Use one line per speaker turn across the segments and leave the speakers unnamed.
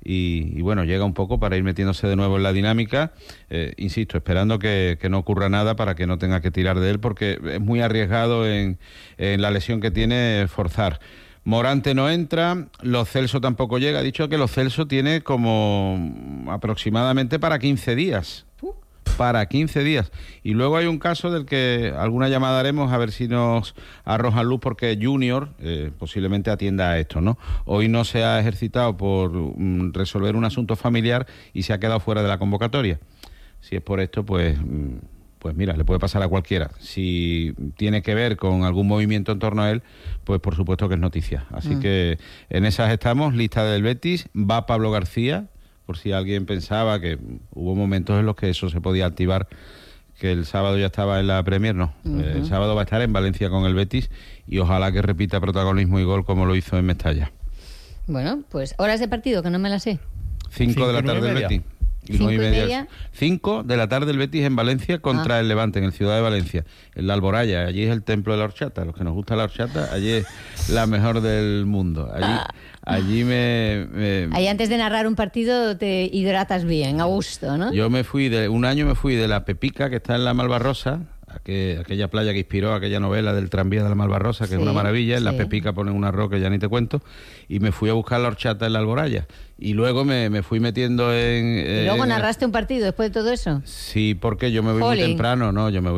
y bueno, llega un poco para ir metiéndose de nuevo en la dinámica, insisto, esperando que no ocurra nada para que no tenga que tirar de él, porque es muy arriesgado en la lesión que tiene forzar. Morante no entra, Lo Celso tampoco llega. Ha dicho que Lo Celso tiene como aproximadamente para 15 días. Para 15 días. Y luego hay un caso del que alguna llamada haremos a ver si nos arrojan luz, porque Junior posiblemente atienda a esto, ¿no? Hoy no se ha ejercitado por resolver un asunto familiar y se ha quedado fuera de la convocatoria. Si es por esto, pues mira, le puede pasar a cualquiera. Si tiene que ver con algún movimiento en torno a él, pues por supuesto que es noticia. Así que en esas estamos, lista del Betis, va Pablo García, por si alguien pensaba que hubo momentos en los que eso se podía activar, que el sábado ya estaba en la Premier, no. El sábado va a estar en Valencia con el Betis y ojalá que repita protagonismo y gol como lo hizo en Mestalla.
Bueno, pues horas de partido, que no me las sé.
5 de la tarde del Betis.
5:30.
5 de la tarde el Betis en Valencia contra el Levante, en el Ciudad de Valencia, en la Alboraya. Allí es el templo de la horchata. Los que nos gusta la horchata, allí es la mejor del mundo. Allí Allí
antes de narrar un partido te hidratas bien, a gusto, ¿no?
Yo un año me fui de la Pepica, que está en la Malvarrosa, aquella playa que inspiró aquella novela del tranvía de la Malvarrosa, que es una maravilla. En la Pepica ponen una roca, ya ni te cuento, y me fui a buscar la horchata en la Alboraya. Y luego me fui metiendo
¿Y luego narraste un partido después de todo eso?
Sí, porque yo me voy muy temprano,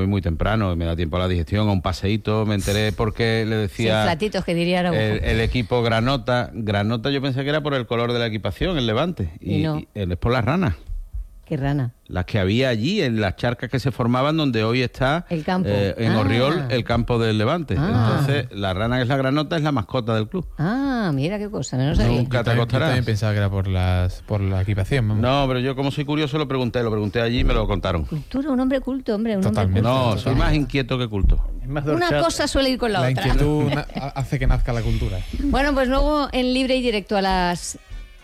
me da tiempo a la digestión, a un paseíto, me enteré porque le decía...
Sí, platitos, que diría Araujo.
El equipo Granota yo pensé que era por el color de la equipación, el Levante, y es por las ranas.
¿Qué rana?
Las que había allí, en las charcas que se formaban donde hoy está
el campo.
En Orriol, el campo del Levante. Entonces, la rana, que es la Granota, es la mascota del club.
Mira qué cosa, no sabía.
Nunca te acostarás.
Yo también pensaba que era por la equipación. Vamos.
No, pero yo, como soy curioso, lo pregunté allí y me lo contaron.
Cultura, un hombre culto, hombre.
Totalmente.
No, soy más inquieto que culto.
Una cosa suele ir con la otra.
La inquietud hace que nazca la cultura.
Bueno, pues luego en Libre y Directo a las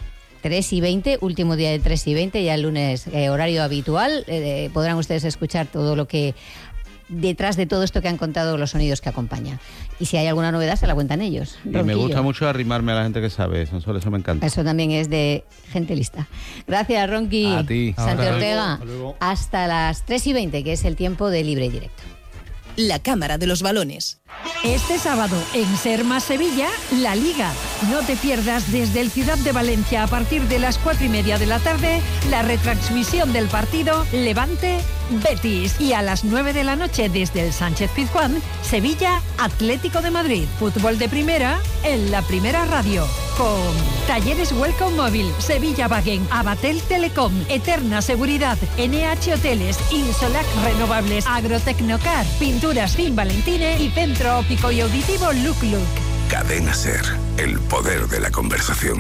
3:20, último día de 3:20, ya el lunes, horario habitual, podrán ustedes escuchar todo lo que detrás de todo esto que han contado, los sonidos que acompañan. Y si hay alguna novedad, se la cuentan ellos.
Y me gusta mucho arrimarme a la gente que sabe, eso me encanta.
Eso también es de gente lista. Gracias, Ronqui.
A ti.
Santi Ortega. Hasta las 3:20, que es el tiempo de Libre y Directo.
La Cámara de los Balones.
Este sábado en Ser Más Sevilla, la Liga. No te pierdas desde el Ciudad de Valencia a partir de las 4:30 de la tarde la retransmisión del partido Levante-Betis. Y a las 9 de la noche desde el Sánchez Pizjuán, Sevilla Atlético de Madrid. Fútbol de primera en la Primera Radio. Con Talleres Welcome Móvil, Sevilla Wagen, Abatel Telecom, Eterna Seguridad, NH Hoteles, Insolac Renovables, Agrotecnocar, Pinturas Fin Valentine y Centro Óptico y Auditivo Look Look.
Cadena Ser, el poder de la conversación.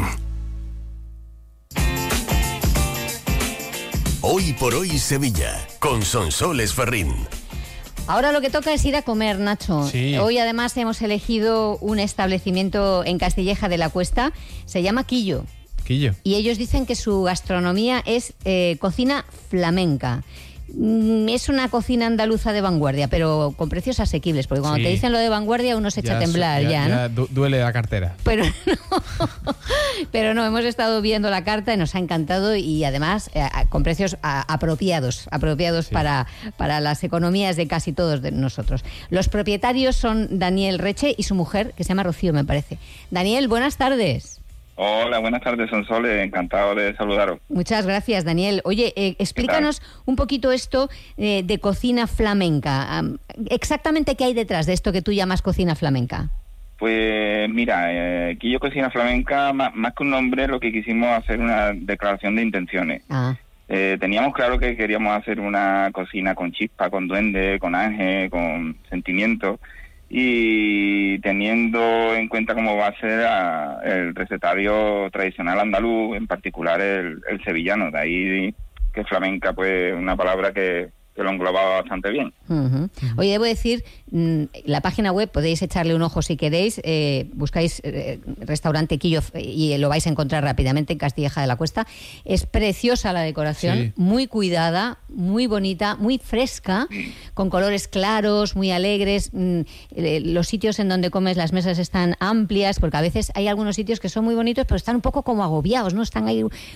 Hoy por hoy Sevilla, con Sonsoles Ferrín.
Ahora lo que toca es ir a comer, Nacho.
Sí.
Hoy además hemos elegido un establecimiento en Castilleja de la Cuesta, se llama Quillo. Y ellos dicen que su gastronomía es cocina flamenca. Es una cocina andaluza de vanguardia, pero con precios asequibles, porque cuando te dicen lo de vanguardia uno se echa a temblar ya, ¿no?
Duele la cartera.
Pero no, hemos estado viendo la carta y nos ha encantado, y además con precios apropiados para las economías de casi todos de nosotros. Los propietarios son Daniel Reche y su mujer, que se llama Rocío, me parece. Daniel, buenas tardes.
Hola, buenas tardes, Sonsoles, encantado de saludaros.
Muchas gracias, Daniel. Oye, explícanos un poquito esto de cocina flamenca. Exactamente qué hay detrás de esto que tú llamas cocina flamenca.
Pues mira, Quillo Cocina Flamenca, más que un nombre, lo que quisimos hacer una declaración de intenciones. Teníamos claro que queríamos hacer una cocina con chispa, con duende, con ángel, con sentimiento, y teniendo en cuenta cómo va a ser el recetario tradicional andaluz, en particular el sevillano, de ahí que flamenca, pues una palabra que lo englobaba bastante bien.
Oye, debo decir, la página web, podéis echarle un ojo si queréis, buscáis restaurante Quillo y lo vais a encontrar rápidamente en Castilleja de la Cuesta. Es preciosa la decoración, muy cuidada, muy bonita, muy fresca, con colores claros, muy alegres. Los sitios en donde comes, las mesas están amplias, porque a veces hay algunos sitios que son muy bonitos, pero están un poco como agobiados, ¿no? Están ahí